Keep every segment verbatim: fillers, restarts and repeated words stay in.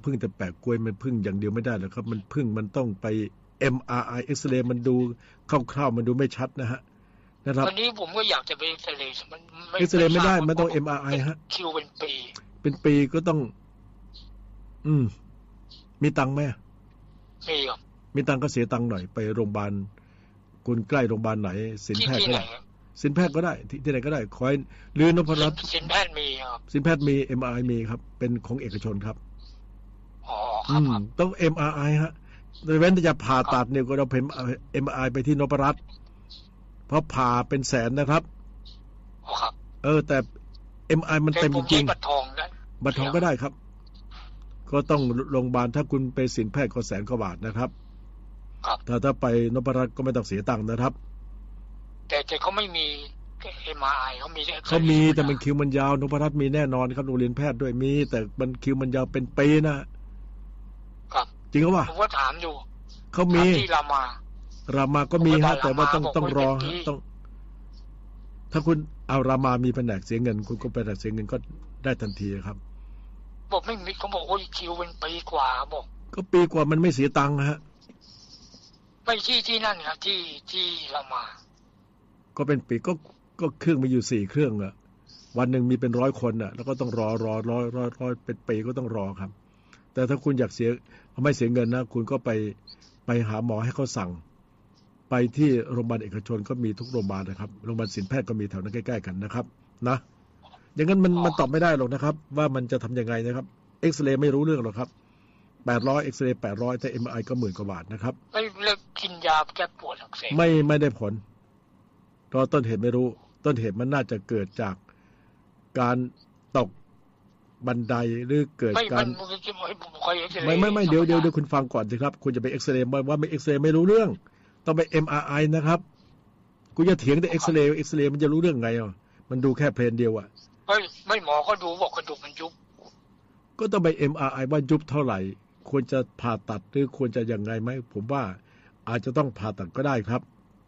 พึ่งแต่แปะกล้วยมันพึ่งอย่างเดียวไม่ได้หรอกครับมันพึ่งมันต้องไป เอ็ม อาร์ ไอ X-ray มันดูคร่าวๆมันดูไม่ชัดนะฮะนะครับวันนี้ผมก็อยากจะไปเอ็กซเรย์มันไม่ X-ray ไม่ได้มันต้อง เอ็ม อาร์ ไอ ฮะคิวเป็นปีเป็นปีก็ต้องอืมมีตังค์ไหมมีครับมีตังค์ก็เสียตังค์หน่อยไปโรงพยาบาลคุณใกล้โรงพยาบาลไหนศิลแพทย์ก็ได้ศิลแพทย์ก็ได้ที่ที่ไหนก็ได้คอยหรือนพรัตน์ศิลแพทย์มีครับศิลแพทย์มี เอ็ม อาร์ ไอ มีครับเป็นของเอกชนครับอ๋อครับต้อง เอ็ม อาร์ ไอ ฮะโดยเว้นจะผ่าตัดเนี่ยก็เราเพิ่ม เอ็ม อาร์ ไอ ไปที่นพรัตน์เพราะผ่าเป็นแสนนะครับอ๋อครับเออแต่ เอ็ม อาร์ ไอ มันเต็มจริงบัตรทองได้บัตรทองก็ได้ครับก็ต้องโรงพยาบาลถ้าคุณไปศิลแพทย์ก็แสนกว่าบาทนะครับถ้าถ้าไปนพรัตน์ก็ไม่ต้องเสียตังค์นะครับแต่แต่เขาไม่มี เอ็ม อาร์ ไอ เขามีเขามีแต่มันคิวมันยาวนพรัตน์มีแน่นอนครับโรงเรียนแพทย์ด้วยมีแต่มันคิวมันยาวเป็นปีนะครับจริงหรือเปล่าผมก็ถามอยู่เขามีที่รามารามาก็มีฮะแต่ว่าต้องต้องรอต้องถ้าคุณเอารามามีแผนกเสียเงินคุณก็ไปแผนกเสียเงินก็ได้ทันทีครับบอกไม่มีเขาบอกว่าคิวเป็นปีกว่าบอกก็ปีกว่ามันไม่เสียตังค์ฮะไม่ที่ที่นั่นครับที่ที่รามาก็เป็นปีก็ก็เครื่องมีอยู่สี่เครื่องอะวันหนึ่งมีเป็นร้อยคนอะแล้วก็ต้องรอรอรอรอรอเป็นปีก็ต้องรอครับแต่ถ้าคุณอยากเสียไม่เสียเงินนะคุณก็ไปไปหาหมอให้เขาสั่งไปที่โรงพยาบาลเอกชนก็มีทุกโรงพยาบาลนะครับโรงพยาบาลศิลแพทย์ก็มีแถวนั้นใกล้ๆกันนะครับนะอย่างนั้นมันมันตอบไม่ได้หรอกนะครับว่ามันจะทำยังไงนะครับเอ็กซเรย์ไม่รู้เรื่องหรอกครับแปดร้อยเอ็กซเรย์แปดร้อยแต่ เอ็ม อาร์ ไอ ก็หมื่นกว่าบาทนะครับไม่เลิกกินยาแก้ปวดอักเสบไม่ไม่ได้ผลเพราะต้นเหตุไม่รู้ต้นเหตุมันน่าจะเกิดจากการตกบันไดหรือเกิดการไม่ไม่ไม่เดี๋ยวเดี๋ยวเดี๋ยวคุณฟังก่อนสิครับคุณจะไปเอ็กซเรย์ว่าไม่เอ็กซเรย์ไม่รู้เรื่องต้องไป เอ็ม อาร์ ไอ นะครับคุณจะเถียงแต่เอ็กซเรย์เอ็กซเรย์มันจะรู้เรื่องไงอ่ะมันดูแค่เพลนเดียวอ่ะไม่ไม่หมอเขาดูบอกกระดูกมันยุบก็ต้องไป เอ็ม อาร์ ไอ ว่ายุบเท่าไหร่ควรจะผ่าตัดหรือควรจะยังไงไหมผมว่าอาจจะต้องผ่าตัดก็ได้ครับ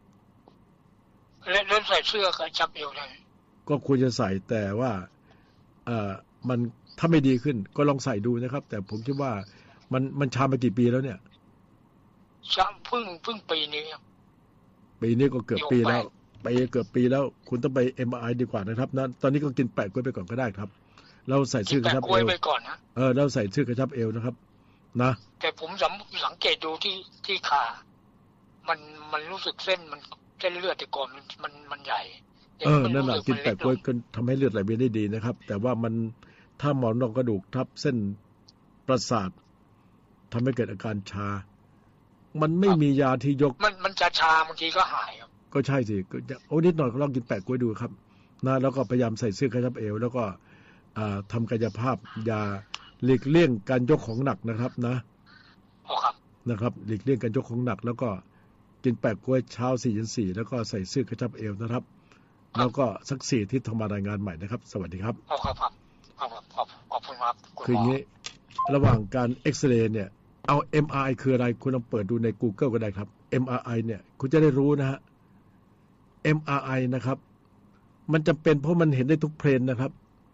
แล้วใส่เสื้อกระชับเอวได้ก็ควรจะใส่แต่ว่าเอ่อมันถ้าไม่ดีขึ้นก็ลองใส่ดูนะครับแต่ผมคิดว่ามันมันชามากี่ปีแล้วเนี่ยชาเพิ่งเพิ่งปีนี้ปีนี้ก็เกือบปีแล้วไปเกือบปีแล้วคุณต้องไป เอ็ม อาร์ ไอ ดีกว่านะครับนะตอนนี้ก็กินแปะกล้วยไปก่อนก็ได้ครับเราใส่เสื้อกระชับเอวไปก่อนนะเออเราใส่เสื้อกระชับเอวนะครับนะแต่ผมสังเกตดูที่ที่ขามันมันรู้สึกเส้นมันเส้นเลือดแต่ก่อนมันมันมันใหญ่เออนั่นแหละกินแปะกล้วยก็ทำให้เลือดไหลเวียนได้ดีนะครับแต่ว่ามันถ้าหมอนรองกระดูกทับเส้นประสาททำให้เกิดอาการชามันไม่มียาที่ยกมันมันจะชาบางทีก็หายครับก็ใช่สิก็โอ้นิดหน่อยก็ลองกินแปะกล้วยดูครับนะแล้วก็พยายามใส่เสื้อกระชับเอวแล้วก็ทำกายภาพยาหลีกเลี่ยงการยกของหนักนะครับนะนะครับหลีกเลี่ยงการยกของหนักแล้วก็กินแปะกล้วยเช้าสี่ถึงสี่แล้วก็ใส่เสื้อกระชับเอวนะครับแล้วก็สักสี่ที่ทำมารายงานใหม่นะครับสวัสดีครับครับครับครับขอบขอบคุณครับคืออย่างนี้ระหว่างการเอ็กซเรย์เนี่ยเอา เอ็ม อาร์ ไอ คืออะไรคุณลองเปิดดูใน Google ก็ได้ครับ เอ็ม อาร์ ไอ เนี่ยคุณจะได้รู้นะฮะ เอ็ม อาร์ ไอ นะครับมันจำเป็นเพราะมันเห็นได้ทุกเพลนนะครับ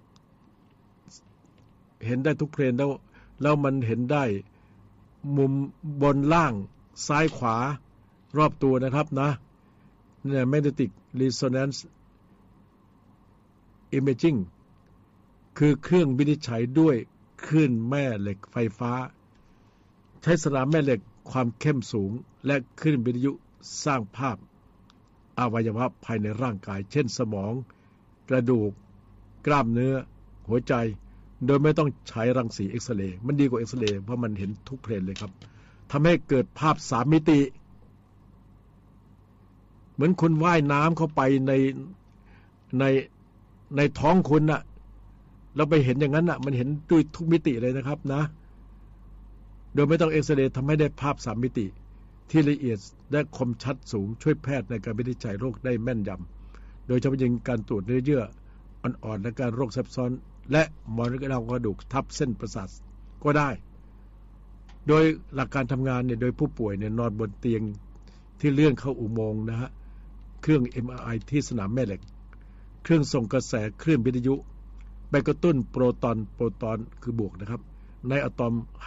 เห็นได้ทุกเพลนแล้วแล้วมันเห็นได้มุมบนล่างซ้ายขวารอบตัวนะครับนะเนี่ย magnetic resonance imaging คือเครื่องวินิจฉัยด้วยคลื่นแม่เหล็กไฟฟ้าใช้สนามแม่เหล็กความเข้มสูงและคลื่นวิทยุสร้างภาพอวัยวะภายในร่างกายเช่นสมองกระดูกกล้ามเนื้อหัวใจโดยไม่ต้องใช้รังสีเอ็กซเรย์มันดีกว่าเอ็กซเรย์เพราะมันเห็นทุกเพลนเลยครับทำให้เกิดภาพสามมิติเหมือนคุณว่ายน้ำเข้าไปในในในท้องคุณน่ะเราไปเห็นอย่างนั้นน่ะมันเห็นด้วยทุกมิติเลยนะครับนะโดยไม่ต้องเอ็กซเรย์ทำให้ได้ภาพสามมิติที่ละเอียดและคมชัดสูงช่วยแพทย์ในการวินิจฉัยโรคได้แม่นยำโดยเฉพาะยิ่งการตรวจเนื้อเยื่ออ่อนๆและการโรคซับซ้อนและหมอนรองกระดูกทับเส้นประสาทก็ได้โดยหลักการทำงานเนี่ยโดยผู้ป่วยเนี่ยนอนบนเตียงที่เลื่อนเข้าอุโมงค์นะฮะเครื่อง เอ็ม อาร์ ไอ ที่สนามแม่เหล็กเครื่องส่งกระแสคลื่นวิทยุไปกระตุ้นโปรตอนโปรตอนคือบวกนะครับในอะตอม